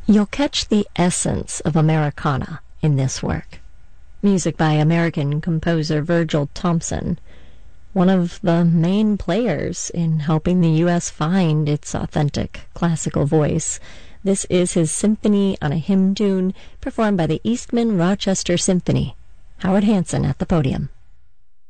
You'll catch the essence of Americana in this work. Music by American composer Virgil Thompson, one of the main players in helping the U.S. find its authentic classical voice. This is his Symphony on a Hymn Tune, performed by the Eastman Rochester Symphony. Howard Hanson at the podium.